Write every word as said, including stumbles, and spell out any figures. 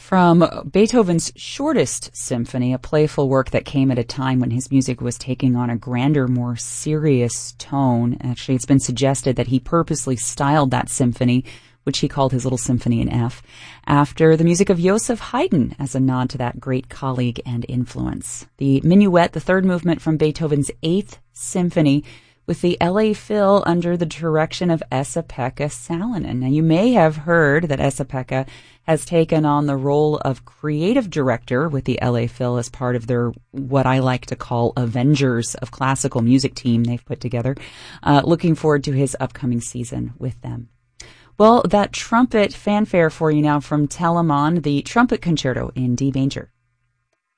From Beethoven's shortest symphony, a playful work that came at a time when his music was taking on a grander, more serious tone. Actually, it's been suggested that he purposely styled that symphony, which he called his Little Symphony in F, after the music of Joseph Haydn as a nod to that great colleague and influence. The Minuet, the third movement from Beethoven's Eighth Symphony, with the L A Phil under the direction of Esa-Pekka Salonen. Now, you may have heard that Esa-Pekka has taken on the role of creative director with the L A Phil as part of their, what I like to call, Avengers of Classical Music team they've put together. Uh, looking forward to his upcoming season with them. Well, that trumpet fanfare for you now from Telemann, the Trumpet Concerto in D major.